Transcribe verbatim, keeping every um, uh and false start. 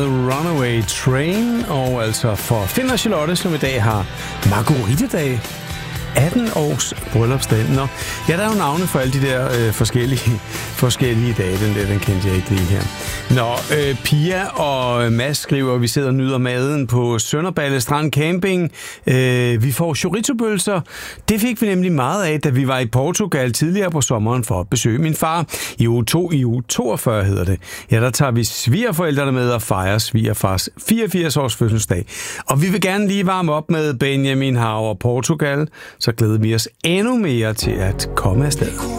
Runaway Train, og altså for Finn og Charlotte, som i dag har Marguerite-dag. atten års bryllupsdag. Nå, ja, der er jo navne for alle de der øh, forskellige, forskellige dage. Den der, den kendte jeg ikke lige her. Nå, øh, Pia og Mads skriver, at vi sidder og nyder maden på Sønderballe Strand Camping. Øh, vi får chorizo-pølser. Det fik vi nemlig meget af, da vi var i Portugal tidligere på sommeren for at besøge min far. I uge to, i uge toogfyrre hedder det. Ja, der tager vi svigerforældrene med og fejrer svigerfars fireogfirs års fødselsdag. Og vi vil gerne lige varme op med Benjamin Hauer Portugal. Så glæder vi os endnu mere til at komme afsted.